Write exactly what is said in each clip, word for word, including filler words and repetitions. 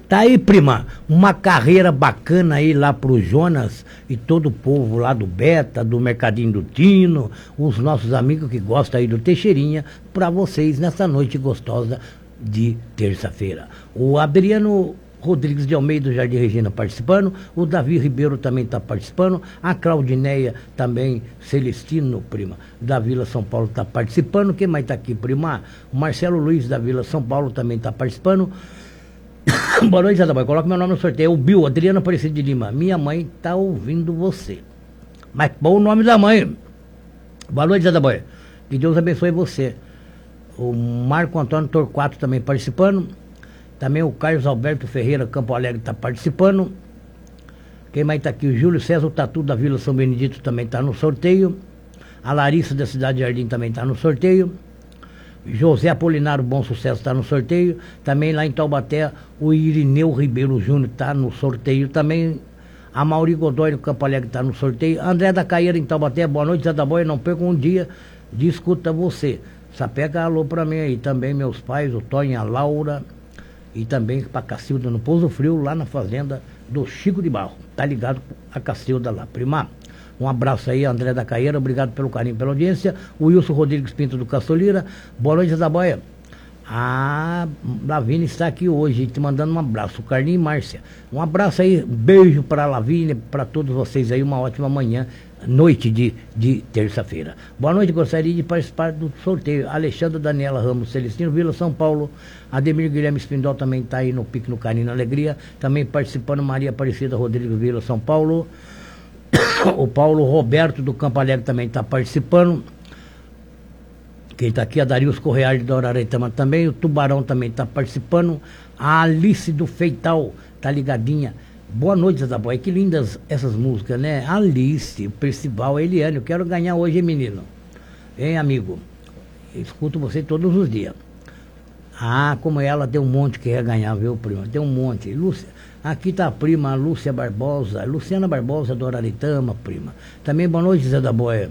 Tá aí, prima, uma carreira bacana aí lá pro Jonas e todo o povo lá do Beta, do Mercadinho do Tino, os nossos amigos que gostam aí do Teixeirinha, pra vocês nessa noite gostosa de terça-feira. O Adriano Rodrigues de Almeida, do Jardim Regina, participando, o Davi Ribeiro também está participando, a Claudineia também, Celestino, prima, da Vila São Paulo está participando, quem mais está aqui, prima? O Marcelo Luiz, da Vila São Paulo, também está participando. Boa noite, Zé. Coloca meu nome no sorteio. O Bill, Adriano Aparecido de Lima. Minha mãe tá ouvindo você. Mas põe o nome da mãe. Boa noite, Zé da Boia. Que Deus abençoe você. O Marco Antônio Torquato também participando. Também o Carlos Alberto Ferreira Campo Alegre está participando. Quem mais está aqui? O Júlio César Tatu da Vila São Benedito também está no sorteio. A Larissa da Cidade Jardim também está no sorteio. José Apolinário Bom Sucesso está no sorteio. Também lá em Taubaté, o Irineu Ribeiro Júnior está no sorteio também. A Mauri Godoy do Campo Alegre está no sorteio. André da Caieira em Taubaté, boa noite, Zé da Boia. Não perca um dia de escuta você. Sapeca alô para mim aí também, meus pais, o Tonho e a Laura. E também para Cacilda no Pouso Frio, lá na fazenda do Chico de Barro. Tá ligado a Cacilda lá, prima. Um abraço aí, André da Caieira, obrigado pelo carinho, pela audiência. O Wilson Rodrigues Pinto do Castolira, boa noite, da Boia. A Lavínia está aqui hoje, te mandando um abraço. O Carlinhos e Márcia, um abraço aí, um beijo para a Lavínia, para todos vocês aí, uma ótima manhã, noite de, de terça-feira. Boa noite, gostaria de participar do sorteio. Alexandre Daniela Ramos Celestino, Vila São Paulo. Ademir Guilherme Espindol também está aí no Pique, no Carinho, na Alegria. Também participando, Maria Aparecida Rodrigues, Vila São Paulo. O Paulo Roberto do Campo Alegre também está participando. Quem está aqui é a Darius Correia de Araretama também. O Tubarão também está participando. A Alice do Feital está ligadinha. Boa noite, Zé da Boia. Que lindas essas músicas, né? Alice, o Percival, Eliane. Eu quero ganhar hoje, hein, menino? Hein, amigo? Eu escuto você todos os dias. Ah, como ela tem um monte que quer ganhar, viu, prima? Tem um monte. Lúcia, aqui tá a prima, a Lúcia Barbosa, Luciana Barbosa do Araritama, prima. Também boa noite, Zé da Boia.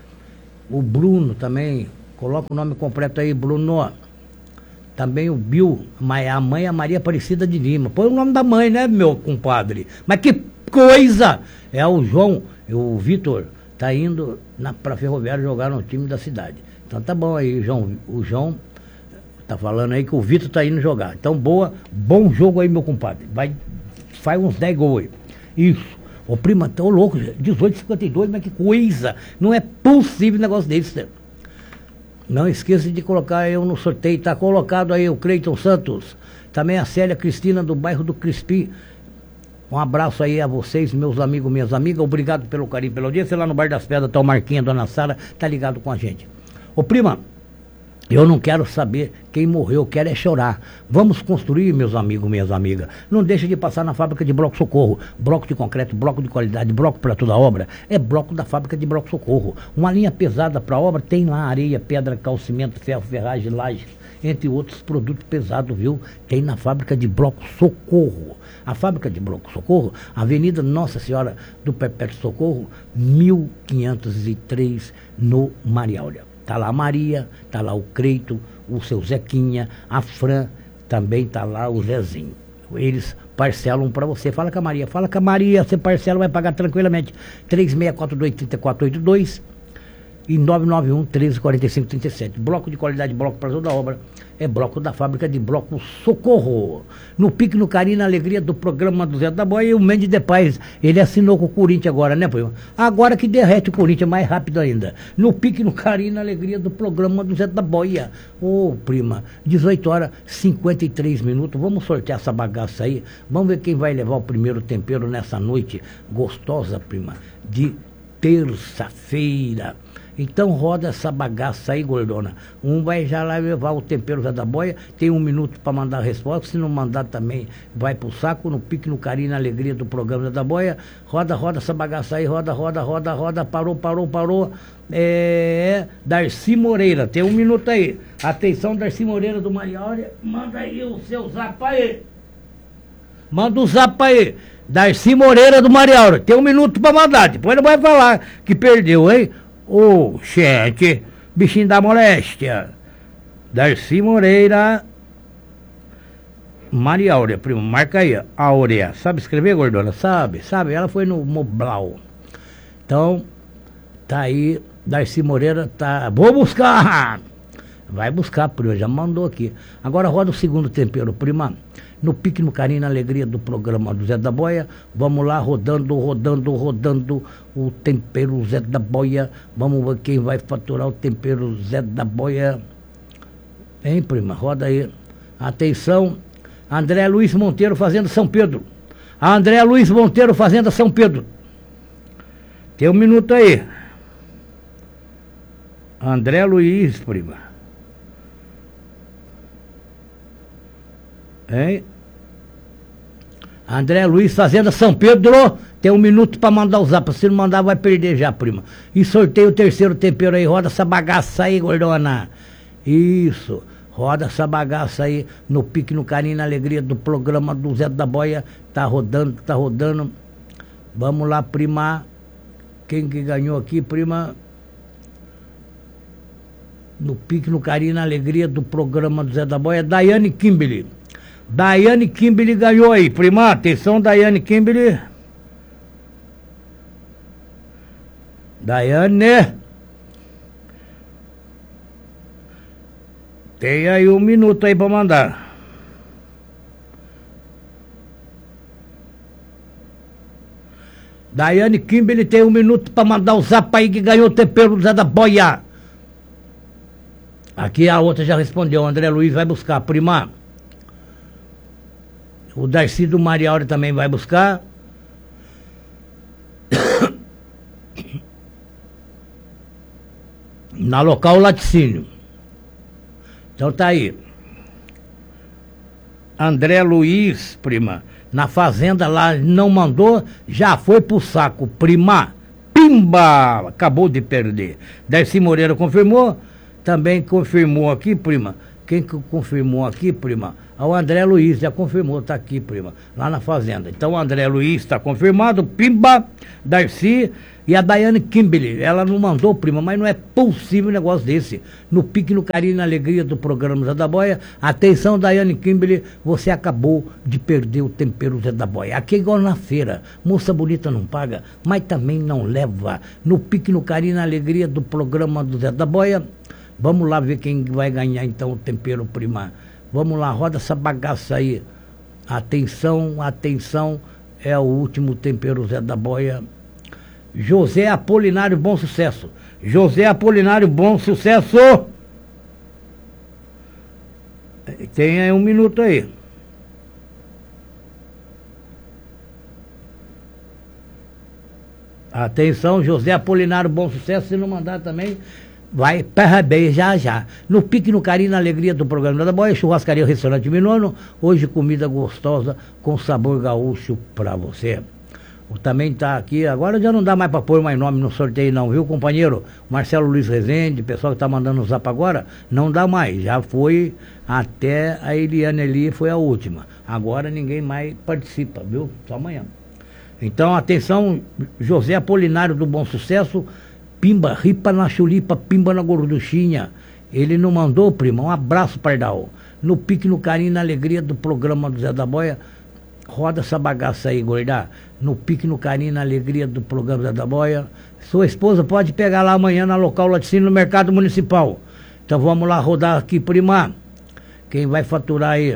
O Bruno também, coloca o nome completo aí, Bruno. Também o Bill, a mãe, a Maria Aparecida de Lima. Põe o nome da mãe, né, meu compadre? Mas que coisa! É o João, o Vitor, tá indo na, pra Ferroviária jogar no time da cidade. Então tá bom aí, João. O João tá falando aí que o Vitor tá indo jogar. Então, boa, bom jogo aí, meu compadre. Vai, faz uns dez gols aí. Isso. Ô, prima, tô louco, dezoito e cinquenta e dois, mas que coisa! Não é possível um negócio desse. Não esqueça de colocar eu no sorteio. Tá colocado aí o Cleiton Santos. Também a Célia Cristina, do bairro do Crispi. Um abraço aí a vocês, meus amigos, minhas amigas. Obrigado pelo carinho, pela audiência. Lá no Bar das Pedras tá o Marquinhos, a Dona Sara, tá ligado com a gente. Ô, prima, eu não quero saber quem morreu, eu quero é chorar. Vamos construir, meus amigos, minhas amigas. Não deixe de passar na fábrica de Bloco Socorro. Bloco de concreto, bloco de qualidade, bloco para toda obra. É bloco da fábrica de Bloco Socorro. Uma linha pesada para obra tem lá areia, pedra, cal, cimento, ferro, ferragem, laje, entre outros produtos pesados, viu? Tem na fábrica de Bloco Socorro. A fábrica de Bloco Socorro, Avenida Nossa Senhora do Perpétuo Socorro, mil quinhentos e três, no Mariáurea. Tá lá a Maria, tá lá o Creito, o seu Zequinha, a Fran, também tá lá o Zezinho. Eles parcelam para você. Fala com a Maria, fala com a Maria, você parcela, vai pagar tranquilamente. três seis quatro dois, três quatro oito dois e nove nove um, treze, quarenta e cinco, trinta e sete. Bloco de qualidade, bloco para toda a obra. É bloco da fábrica de Bloco Socorro. No Pique, no Carinho, na Alegria do programa do Zé da Boia. E o Mendes de Paz, ele assinou com o Corinthians agora, né, prima? Agora que derrete o Corinthians mais rápido ainda. No Pique, no Carinho, na Alegria do programa do Zé da Boia. Ô, oh, prima, dezoito horas e cinquenta e três minutos. Vamos sortear essa bagaça aí. Vamos ver quem vai levar o primeiro tempero nessa noite gostosa, prima, de terça-feira. Então roda essa bagaça aí, gordona. Um vai já lá levar o tempero Zé da Boia, tem um minuto para mandar a resposta, se não mandar também vai pro saco, no Pique, no Carinho, na Alegria do programa Zé da Boia. Roda, roda essa bagaça aí, roda, roda, roda, roda, parou, parou, parou. É, Darcy Moreira, tem um minuto aí. Atenção, Darcy Moreira do Mariáurea, manda aí o seu zap aí. Manda o zap aí. Darcy Moreira do Mariáurea, tem um minuto para mandar, depois não vai falar que perdeu, hein? Ô, oh, gente, bichinho da moléstia. Darcy Moreira. Maria Áurea, prima, marca aí, Áurea. Sabe escrever, gordona? Sabe, sabe. Ela foi no Mobral. Então, tá aí, Darcy Moreira tá. Vou buscar! Vai buscar, prima, já mandou aqui. Agora roda o segundo tempero, prima. No pique, no carinho, na alegria do programa do Zé da Boia. Vamos lá, rodando, rodando, rodando o tempero Zé da Boia. Vamos ver quem vai faturar o tempero Zé da Boia. Hein, prima? Roda aí. Atenção. André Luiz Monteiro, Fazenda São Pedro. André Luiz Monteiro, Fazenda São Pedro. Tem um minuto aí. André Luiz, prima. Hein? André Luiz, Fazenda São Pedro. Tem um minuto pra mandar o zap. Se não mandar, vai perder já, prima. E sorteio o terceiro tempero aí. Roda essa bagaça aí, gordona. Isso. Roda essa bagaça aí no pique, no carinho, na alegria do programa do Zé da Boia. Tá rodando, tá rodando. Vamos lá, prima. Quem que ganhou aqui, prima? No pique, no carinho, na alegria do programa do Zé da Boia. Daiane Kimberly. Daiane Kimberly ganhou aí, prima. Atenção, Daiane Kimberly. Daiane. Tem aí um minuto aí pra mandar. Daiane Kimberly tem um minuto pra mandar o zap aí que ganhou o tempero do Zé da Boia. Aqui a outra já respondeu. O André Luiz vai buscar, prima. O Darcy do Maria Áurea também vai buscar. Na local laticínio. Então tá aí. André Luiz, prima, na fazenda lá não mandou, já foi pro saco, prima. Pimba! Acabou de perder. Darcy Moreira confirmou, também confirmou aqui, prima. Quem que confirmou aqui, prima? O André Luiz já confirmou, tá aqui, prima, lá na fazenda. Então o André Luiz está confirmado, pimba, Darcy. E a Daiane Kimberly, ela não mandou, prima, mas não é possível um negócio desse. No pique, no carinho, na alegria do programa Zé da Boia. Atenção, Daiane Kimberly, você acabou de perder o tempero Zé da Boia. Aqui é igual na feira, moça bonita não paga, mas também não leva. No pique, no carinho, na alegria do programa do Zé da Boia. Vamos lá ver quem vai ganhar então o tempero, prima. Vamos lá, roda essa bagaça aí. Atenção, atenção, é o último tempero Zé da Boia. José Apolinário, Bom Sucesso. José Apolinário, Bom Sucesso. Tem aí um minuto aí. Atenção, José Apolinário, Bom Sucesso. Se não mandar também, vai parabéns já já. No pique, no carinho, na alegria do programa da Boia, churrascaria, restaurante Minono. Hoje comida gostosa com sabor gaúcho pra você. Também tá aqui, agora já não dá mais para pôr mais nome no sorteio não, viu, companheiro? Marcelo Luiz Rezende, pessoal que tá mandando o zap agora, não dá mais, já foi até a Eliane ali, foi a última. Agora ninguém mais participa, viu? Só amanhã. Então, atenção, José Apolinário do Bom Sucesso, pimba, ripa na chulipa, pimba na gorduchinha. Ele não mandou, prima, um abraço, pardal. No pique, no carinho, na alegria do programa do Zé da Boia. Roda essa bagaça aí, gorda. No pique, no carinho, na alegria do programa Zé da Boia. Sua esposa pode pegar lá amanhã na local laticínio no Mercado Municipal. Então vamos lá rodar aqui, prima. Quem vai faturar aí?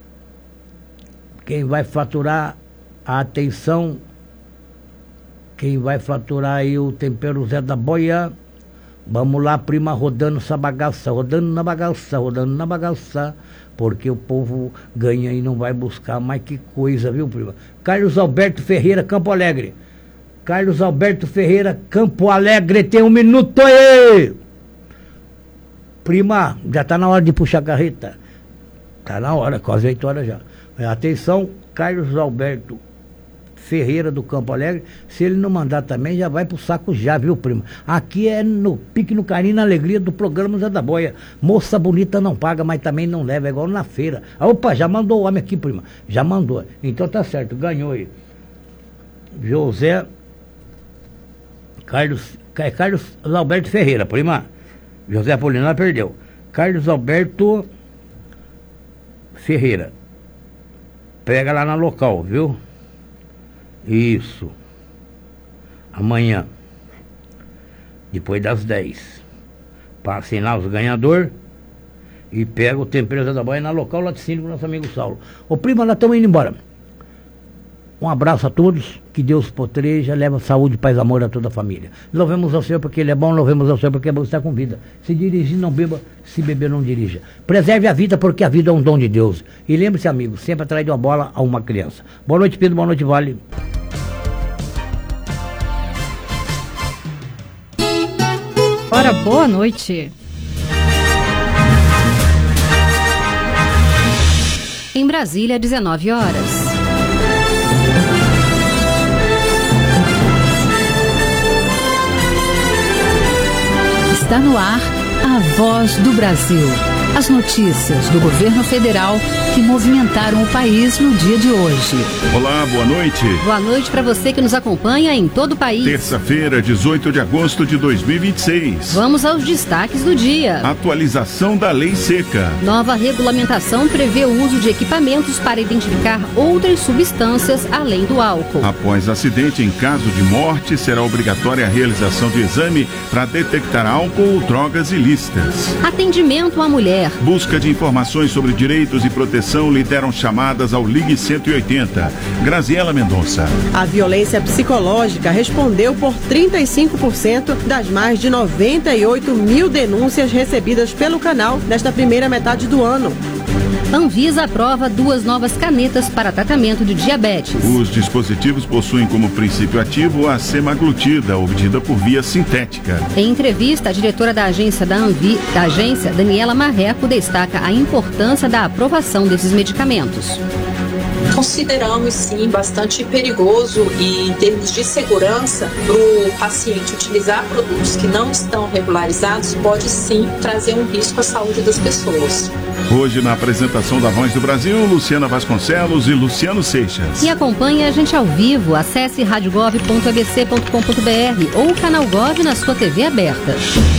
Quem vai faturar? Atenção. Quem vai faturar aí o tempero Zé da Boia? Vamos lá, prima, rodando essa bagaça, rodando na bagaça, rodando na bagaça. Porque o povo ganha e não vai buscar mais, que coisa, viu, prima? Carlos Alberto Ferreira, Campo Alegre. Carlos Alberto Ferreira, Campo Alegre, tem um minuto aí! Prima, já tá na hora de puxar a carreta. Tá na hora, quase oito horas já. Atenção, Carlos Alberto Ferreira do Campo Alegre, se ele não mandar também, já vai pro saco já, viu, prima? Aqui é no pique, no carinho, na alegria do programa Zé da Boia. Moça bonita não paga, mas também não leva, é igual na feira. Opa, já mandou o homem aqui, prima. Já mandou. Então tá certo, ganhou aí. José Carlos, Carlos Alberto Ferreira, prima. José Apolinário perdeu. Carlos Alberto Ferreira. pega lá na local, viu? Isso. Amanhã, depois das dez. Passem lá os ganhadores e pega o tempero da banha na local laticínio com o nosso amigo Saulo. Ô prima, nós estamos indo embora. Um abraço a todos, que Deus proteja, leva saúde, paz, amor a toda a família. Louvemos ao Senhor porque Ele é bom, louvemos ao Senhor porque é bom estar com vida. Se dirigir, não beba, se beber, não dirija. Preserve a vida porque a vida é um dom de Deus. E lembre-se, amigo, sempre atrás de uma bola a uma criança. Boa noite, Pedro, boa noite, Vale. Ora, boa noite. Em Brasília, dezenove horas. Está no ar a Voz do Brasil. As notícias do governo federal que movimentaram o país no dia de hoje. Olá, boa noite. Boa noite para você que nos acompanha em todo o país. Terça-feira, dezoito de agosto de dois mil e vinte e seis. Vamos aos destaques do dia. Atualização da Lei Seca. Nova regulamentação prevê o uso de equipamentos para identificar outras substâncias além do álcool. Após acidente, em caso de morte, será obrigatória a realização de exame para detectar álcool ou drogas ilícitas. Atendimento à mulher. Busca de informações sobre direitos e proteção lideram chamadas ao Ligue cento e oitenta. Graziela Mendonça. A violência psicológica respondeu por trinta e cinco por cento das mais de noventa e oito mil denúncias recebidas pelo canal nesta primeira metade do ano. Anvisa aprova duas novas canetas para tratamento de diabetes. Os dispositivos possuem como princípio ativo a semaglutida, obtida por via sintética. Em entrevista, a diretora da agência da Anvi, da agência, Daniela Marreco, destaca a importância da aprovação desses medicamentos. Consideramos, sim, bastante perigoso e, em termos de segurança, para o paciente utilizar produtos que não estão regularizados, pode sim trazer um risco à saúde das pessoas. Hoje, na apresentação da Voz do Brasil, Luciana Vasconcelos e Luciano Seixas. E acompanhe a gente ao vivo. Acesse rádio gov ponto a b c ponto com ponto b r ou o canal Gov na sua T V aberta.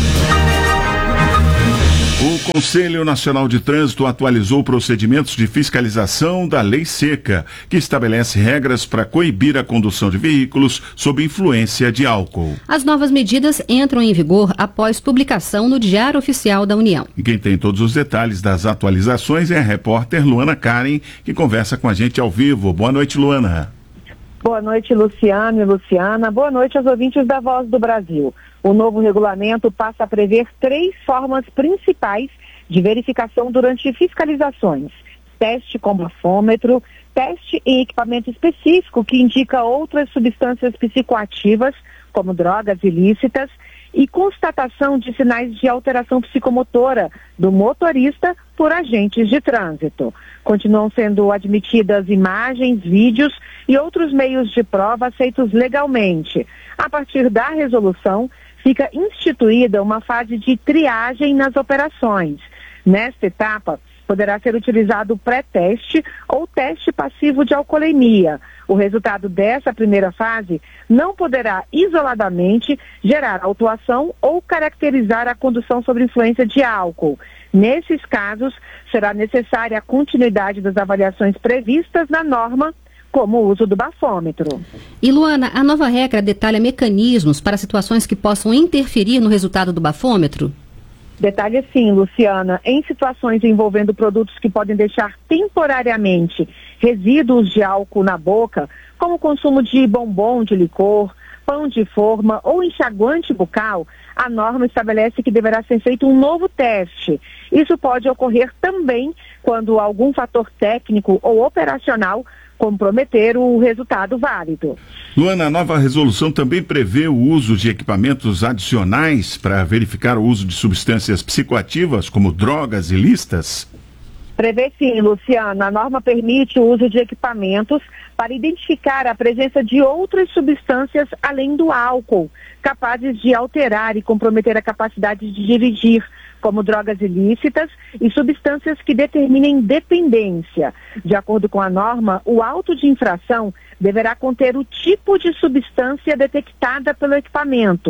O Conselho Nacional de Trânsito atualizou procedimentos de fiscalização da Lei Seca, que estabelece regras para coibir a condução de veículos sob influência de álcool. As novas medidas entram em vigor após publicação no Diário Oficial da União. E quem tem todos os detalhes das atualizações é a repórter Luana Karen, que conversa com a gente ao vivo. Boa noite, Luana. Boa noite, Luciano e Luciana. Boa noite aos ouvintes da Voz do Brasil. O novo regulamento passa a prever três formas principais de verificação durante fiscalizações: teste com bafômetro, teste em equipamento específico que indica outras substâncias psicoativas, como drogas ilícitas, e constatação de sinais de alteração psicomotora do motorista por agentes de trânsito. Continuam sendo admitidas imagens, vídeos e outros meios de prova aceitos legalmente. A partir da resolução, fica instituída uma fase de triagem nas operações. Nesta etapa, poderá ser utilizado o pré-teste ou teste passivo de alcoolemia. O resultado dessa primeira fase não poderá isoladamente gerar autuação ou caracterizar a condução sob influência de álcool. Nesses casos, será necessária a continuidade das avaliações previstas na norma, como o uso do bafômetro. E Luana, a nova regra detalha mecanismos para situações que possam interferir no resultado do bafômetro? Detalhe sim, Luciana, em situações envolvendo produtos que podem deixar temporariamente resíduos de álcool na boca, como o consumo de bombom de licor, pão de forma ou enxaguante bucal, a norma estabelece que deverá ser feito um novo teste. Isso pode ocorrer também quando algum fator técnico ou operacional comprometer o resultado válido. Luana, a nova resolução também prevê o uso de equipamentos adicionais para verificar o uso de substâncias psicoativas, como drogas ilícitas? Prevê sim, Luciana. A norma permite o uso de equipamentos para identificar a presença de outras substâncias além do álcool, capazes de alterar e comprometer a capacidade de dirigir, como drogas ilícitas e substâncias que determinem dependência. De acordo com a norma, o auto de infração deverá conter o tipo de substância detectada pelo equipamento.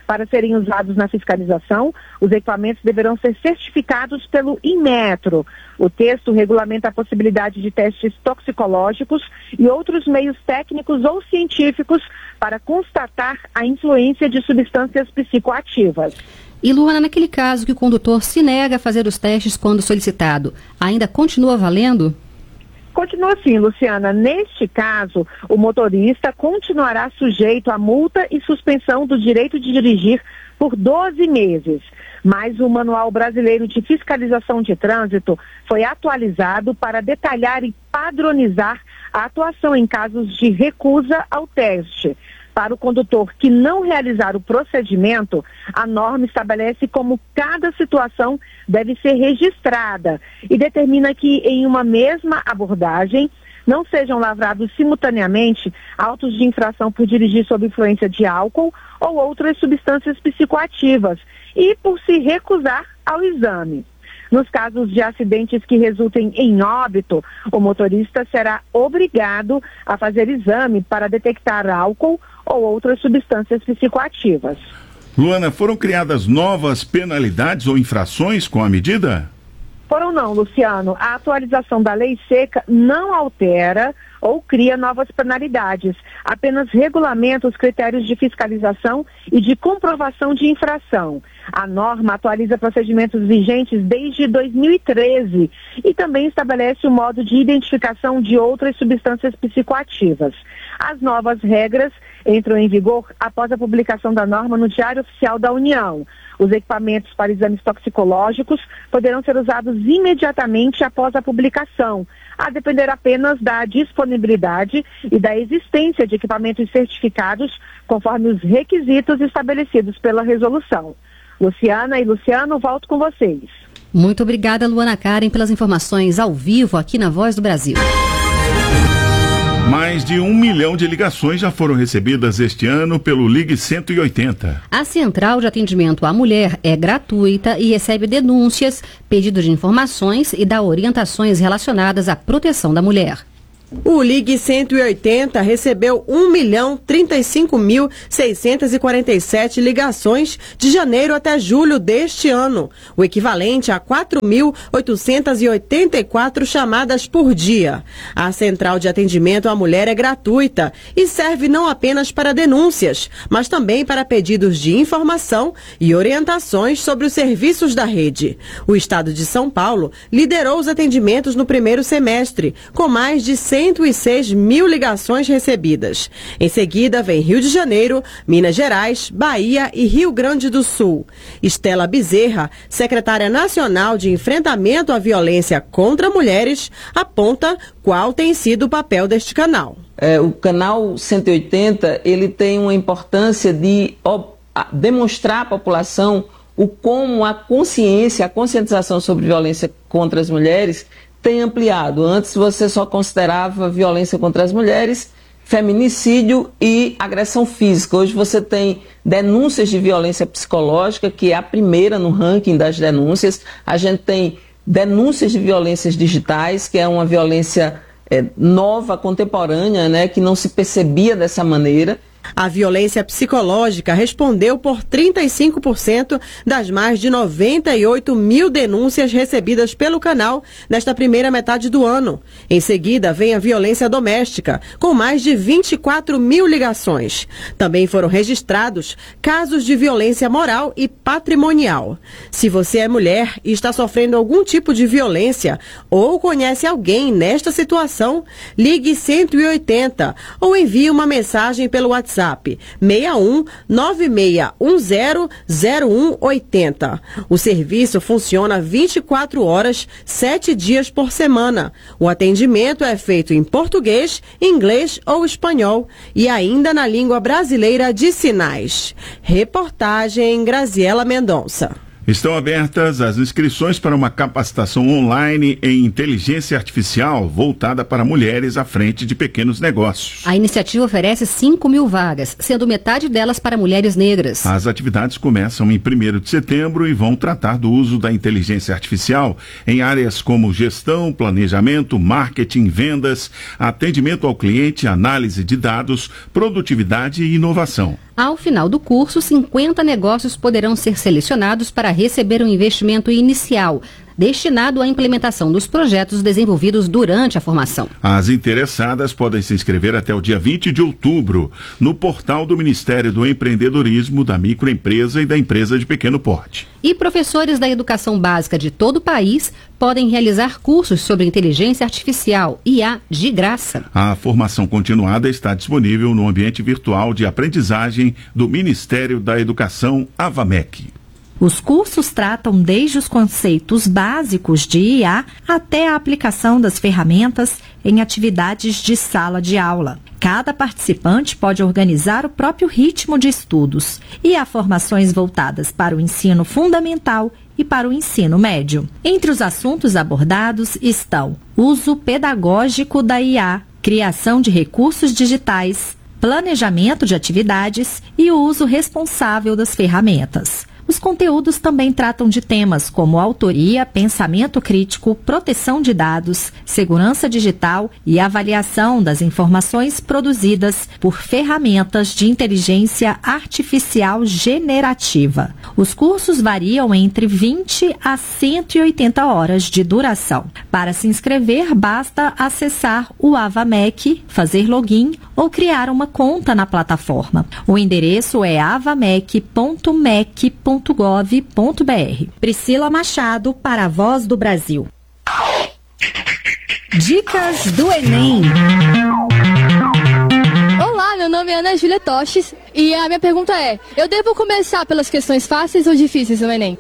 Para serem usados na fiscalização, os equipamentos deverão ser certificados pelo Inmetro. O texto regulamenta a possibilidade de testes toxicológicos e outros meios técnicos ou científicos para constatar a influência de substâncias psicoativas. E, Luana, naquele caso que o condutor se nega a fazer os testes quando solicitado, ainda continua valendo? Continua assim, Luciana. Neste caso, o motorista continuará sujeito a multa e suspensão do direito de dirigir por doze meses. Mas o Manual Brasileiro de Fiscalização de Trânsito foi atualizado para detalhar e padronizar a atuação em casos de recusa ao teste. Para o condutor que não realizar o procedimento, a norma estabelece como cada situação deve ser registrada e determina que em uma mesma abordagem não sejam lavrados simultaneamente autos de infração por dirigir sob influência de álcool ou outras substâncias psicoativas e por se recusar ao exame. Nos casos de acidentes que resultem em óbito, o motorista será obrigado a fazer exame para detectar álcool ou outras substâncias psicoativas. Luana, foram criadas novas penalidades ou infrações com a medida? Foram não, Luciano. A atualização da lei seca não altera ou cria novas penalidades, apenas regulamenta os critérios de fiscalização e de comprovação de infração. A norma atualiza procedimentos vigentes desde dois mil e treze e também estabelece o modo de identificação de outras substâncias psicoativas. As novas regras entram em vigor após a publicação da norma no Diário Oficial da União. Os equipamentos para exames toxicológicos poderão ser usados imediatamente após a publicação, a depender apenas da disponibilidade e da existência de equipamentos certificados conforme os requisitos estabelecidos pela resolução. Luciana e Luciano, volto com vocês. Muito obrigada, Luana Karen, pelas informações ao vivo aqui na Voz do Brasil. Mais de um milhão de ligações já foram recebidas este ano pelo Ligue cento e oitenta. A central de atendimento à mulher é gratuita e recebe denúncias, pedidos de informações e dá orientações relacionadas à proteção da mulher. O Ligue cento e oitenta recebeu um milhão trinta e cinco mil seiscentos e quarenta e sete ligações de janeiro até julho deste ano, o equivalente a quatro mil oitocentos e oitenta e quatro chamadas por dia. A central de atendimento à mulher é gratuita e serve não apenas para denúncias, mas também para pedidos de informação e orientações sobre os serviços da rede. O estado de São Paulo liderou os atendimentos no primeiro semestre, com mais de cento e seis mil ligações recebidas. Em seguida, vem Rio de Janeiro, Minas Gerais, Bahia e Rio Grande do Sul. Estela Bezerra, secretária nacional de enfrentamento à violência contra mulheres, aponta qual tem sido o papel deste canal. É, o canal cento e oitenta, ele tem uma importância de ó, demonstrar à população o como a consciência, a conscientização sobre violência contra as mulheres tem ampliado. Antes você só considerava violência contra as mulheres, feminicídio e agressão física. Hoje você tem denúncias de violência psicológica, que é a primeira no ranking das denúncias. A gente tem denúncias de violências digitais, que é uma violência é, nova, contemporânea, né, que não se percebia dessa maneira. A violência psicológica respondeu por trinta e cinco por cento das mais de noventa e oito mil denúncias recebidas pelo canal nesta primeira metade do ano. Em seguida, vem a violência doméstica, com mais de vinte e quatro mil ligações. Também foram registrados casos de violência moral e patrimonial. Se você é mulher e está sofrendo algum tipo de violência ou conhece alguém nesta situação, ligue cento e oitenta ou envie uma mensagem pelo WhatsApp. WhatsApp seis um nove seis um zero zero um oito zero. O serviço funciona vinte e quatro horas, sete dias por semana. O atendimento é feito em português, inglês ou espanhol e ainda na língua brasileira de sinais. Reportagem Graziela Mendonça. Estão abertas as inscrições para uma capacitação online em inteligência artificial voltada para mulheres à frente de pequenos negócios. A iniciativa oferece cinco mil vagas, sendo metade delas para mulheres negras. As atividades começam em primeiro de setembro e vão tratar do uso da inteligência artificial em áreas como gestão, planejamento, marketing, vendas, atendimento ao cliente, análise de dados, produtividade e inovação. Ao final do curso, cinquenta negócios poderão ser selecionados para receber um investimento inicial, destinado à implementação dos projetos desenvolvidos durante a formação. As interessadas podem se inscrever até o dia vinte de outubro no portal do Ministério do Empreendedorismo, da Microempresa e da Empresa de Pequeno Porte. E professores da educação básica de todo o país podem realizar cursos sobre inteligência artificial, I A, de graça. A formação continuada está disponível no ambiente virtual de aprendizagem do Ministério da Educação, AVAMEC. Os cursos tratam desde os conceitos básicos de I A até a aplicação das ferramentas em atividades de sala de aula. Cada participante pode organizar o próprio ritmo de estudos e há formações voltadas para o ensino fundamental e para o ensino médio. Entre os assuntos abordados estão uso pedagógico da I A, criação de recursos digitais, planejamento de atividades e o uso responsável das ferramentas. Os conteúdos também tratam de temas como autoria, pensamento crítico, proteção de dados, segurança digital e avaliação das informações produzidas por ferramentas de inteligência artificial generativa. Os cursos variam entre vinte a cento e oitenta horas de duração. Para se inscrever, basta acessar o AVAMEC, fazer login ou criar uma conta na plataforma. O endereço é avamec ponto mec ponto gov ponto br. Priscila Machado para a Voz do Brasil. Dicas do Enem. Olá, meu nome é Ana Júlia Toches e a minha pergunta é: eu devo começar pelas questões fáceis ou difíceis no Enem?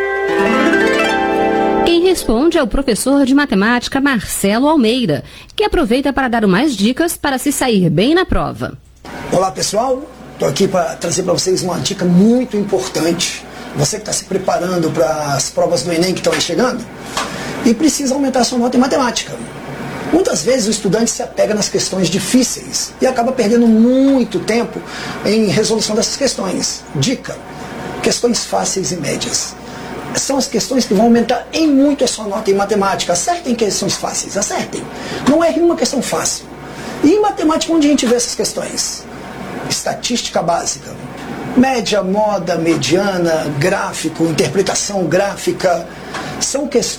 Quem responde é o professor de matemática Marcelo Almeida, que aproveita para dar mais dicas para se sair bem na prova. Olá pessoal, estou aqui para trazer para vocês uma dica muito importante. Você que está se preparando para as provas do Enem que estão aí chegando e precisa aumentar a sua nota em matemática. Muitas vezes o estudante se apega nas questões difíceis e acaba perdendo muito tempo em resolução dessas questões. Dica: questões fáceis e médias. São as questões que vão aumentar em muito a sua nota em matemática. Acertem questões fáceis, acertem. Não erre uma questão fácil. E em matemática, onde a gente vê essas questões? Estatística básica. Média, moda, mediana, gráfico, interpretação gráfica. São, que,